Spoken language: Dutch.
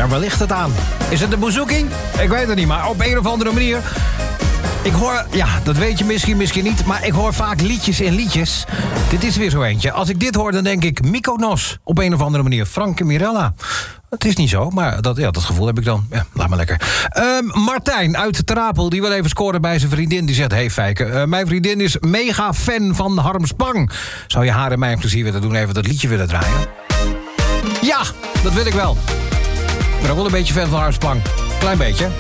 Ja, waar ligt het aan? Is het de bezoeking? Ik weet het niet, maar op een of andere manier... Ik hoor, ja, dat weet je misschien niet... maar ik hoor vaak liedjes in liedjes. Dit is weer zo eentje. Als ik dit hoor, dan denk ik Mykonos. Op een of andere manier. Frank en Mirella. Het is niet zo, maar dat gevoel heb ik dan. Ja, laat maar lekker. Martijn uit Terapel, die wil even scoren bij zijn vriendin. Die zegt, hey Fijke, mijn vriendin is mega fan van Harm Spang. Zou je haar en mij een plezier willen doen, even dat liedje willen draaien? Ja, dat wil ik wel. Ik ben ook wel een beetje fan van Harm Spang. Klein beetje.